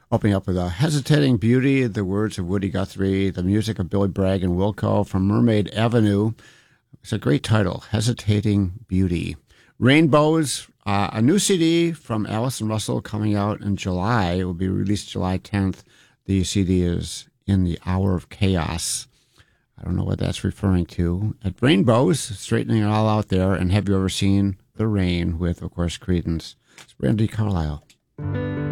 Opening up with a Hesitating Beauty, the words of Woody Guthrie, the music of Billy Bragg and Wilco from Mermaid Avenue. It's a great title, Hesitating Beauty. Rainbows, a new CD from Allison Russell coming out in July. It will be released July 10th. The CD is In the Hour of Chaos. I don't know what that's referring to. At Rainbows, straightening it all out there. And have you ever seen The Rain with, of course, Creedence? It's Brandy Carlisle.